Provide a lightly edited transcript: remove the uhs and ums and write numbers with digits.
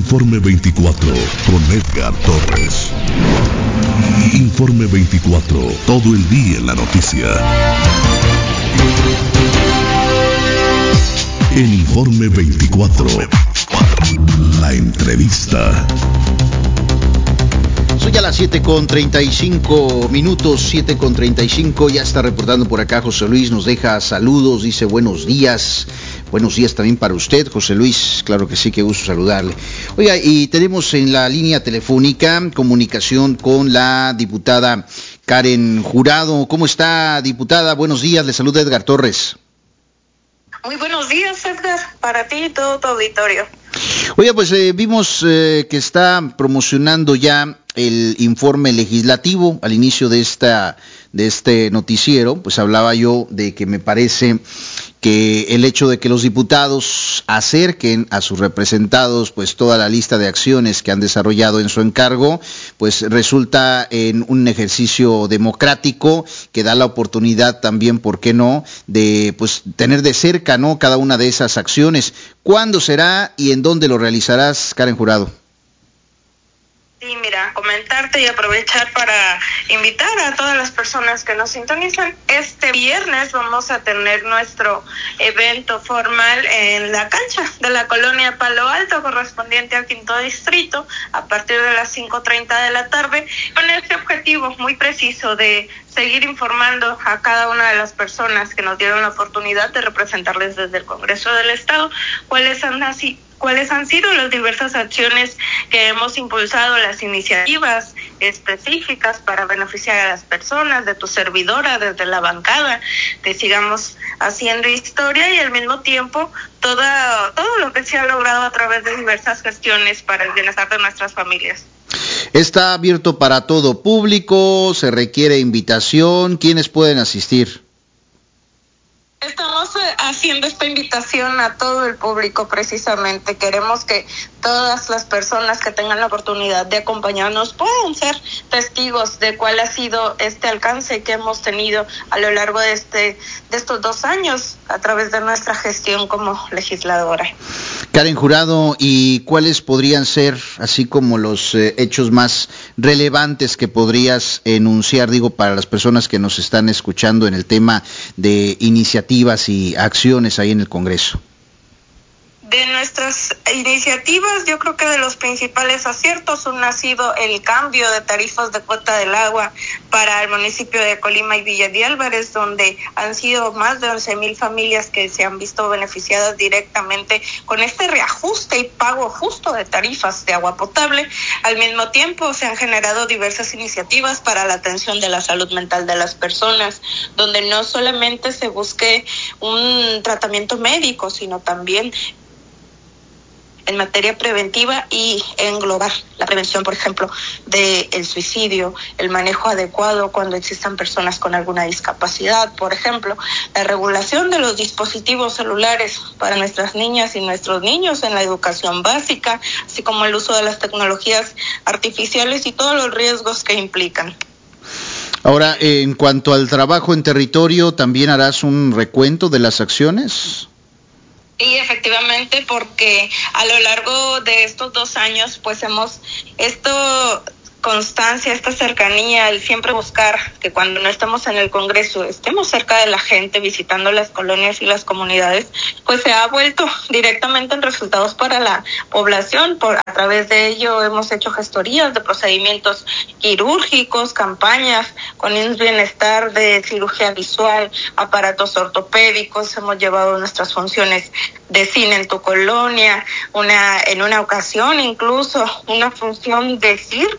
Informe 24 con Edgar Torres. Informe 24, todo el día en la noticia. En Informe 24, la entrevista. Son ya las 7:35, 7:35, ya está reportando por acá José Luis, nos deja saludos, dice buenos días también para usted, José Luis, claro que sí, qué gusto saludarle. Oiga, y tenemos en la línea telefónica comunicación con la diputada Karen Jurado. ¿Cómo está, diputada? Buenos días, le saluda Edgar Torres. Muy buenos días, Edgar, para ti y todo tu auditorio. Oiga, pues vimos que está promocionando ya el informe legislativo al inicio de este noticiero, pues hablaba yo de que me parece que el hecho de que los diputados acerquen a sus representados pues toda la lista de acciones que han desarrollado en su encargo, pues resulta en un ejercicio democrático que da la oportunidad también, ¿por qué no?, de pues tener de cerca, ¿no?, cada una de esas acciones. ¿Cuándo será y en dónde lo realizarás, Karen Jurado? Sí, mira, comentarte y aprovechar para invitar a todas las personas que nos sintonizan. Este viernes vamos a tener nuestro evento formal en la cancha de la colonia Palo Alto, correspondiente al 5º distrito, a partir de las 5:30 de la tarde, con este objetivo muy preciso de seguir informando a cada una de las personas que nos dieron la oportunidad de representarles desde el Congreso del Estado cuáles han sido las diversas acciones que hemos impulsado, las iniciativas específicas para beneficiar a las personas, de tu servidora, desde la bancada, que sigamos haciendo historia y al mismo tiempo todo lo que se ha logrado a través de diversas gestiones para el bienestar de nuestras familias. ¿Está abierto para todo público? ¿Se requiere invitación? ¿Quiénes pueden asistir? Estamos haciendo esta invitación a todo el público precisamente. Queremos que todas las personas que tengan la oportunidad de acompañarnos puedan ser testigos de cuál ha sido este alcance que hemos tenido a lo largo de estos 2 años a través de nuestra gestión como legisladora. Karen Jurado, ¿y cuáles podrían ser, así como los hechos más relevantes que podrías enunciar, para las personas que nos están escuchando en el tema de iniciativas y acciones ahí en el Congreso? De nuestras iniciativas, yo creo que de los principales aciertos ha sido el cambio de tarifas de cuota del agua para el municipio de Colima y Villa de Álvarez, donde han sido más de 11,000 familias que se han visto beneficiadas directamente con este reajuste y pago justo de tarifas de agua potable. Al mismo tiempo, se han generado diversas iniciativas para la atención de la salud mental de las personas, donde no solamente se busque un tratamiento médico, sino también en materia preventiva y englobar la prevención, por ejemplo, del suicidio, el manejo adecuado cuando existan personas con alguna discapacidad, por ejemplo, la regulación de los dispositivos celulares para nuestras niñas y nuestros niños en la educación básica, así como el uso de las tecnologías artificiales y todos los riesgos que implican. Ahora, en cuanto al trabajo en territorio, ¿también harás un recuento de las acciones? Sí, efectivamente, porque a lo largo de estos 2 años, pues constancia, esta cercanía, el siempre buscar que cuando no estemos en el Congreso estemos cerca de la gente, visitando las colonias y las comunidades, pues se ha vuelto directamente en resultados para la población. A través de ello hemos hecho gestorías de procedimientos quirúrgicos, campañas con IMSS Bienestar de cirugía visual, aparatos ortopédicos, hemos llevado nuestras funciones de cine en tu colonia, en una ocasión incluso una función de circo